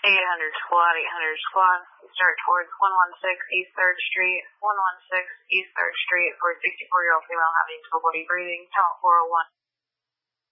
800 squad, 800 squad. Start towards 116 East 3rd Street, 116 East 3rd Street for a 64-year-old female having difficulty breathing. Count 401.